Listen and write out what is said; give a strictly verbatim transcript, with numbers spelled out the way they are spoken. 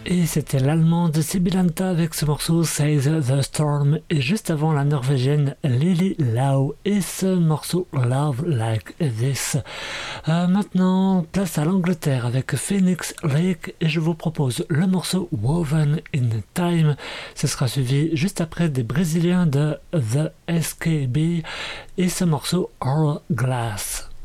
Et c'était l'allemande Sibilanta avec ce morceau Says the Storm, et juste avant la norvégienne Lily Lau et ce morceau Love Like This. Euh, maintenant, place à l'Angleterre avec Phoenix Lake, et je vous propose le morceau Woven in Time. Ce sera suivi juste après des Brésiliens de The S K B et ce morceau Hourglass.